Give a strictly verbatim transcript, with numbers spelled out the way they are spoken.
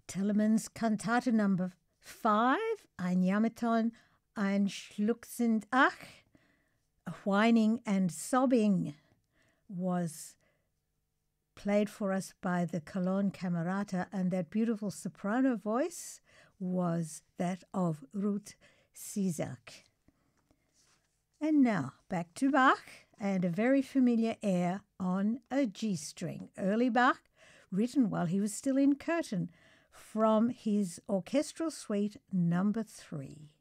Telemann's Cantata number five, Ein Jammerton, ein Schluchzend Ach, whining and sobbing, was played for us by the Cologne Camerata, and that beautiful soprano voice was that of Ruth Cisak. And now back to Bach and a very familiar air on a G-string. Early Bach, written while he was still in Curtin, from his orchestral suite number three.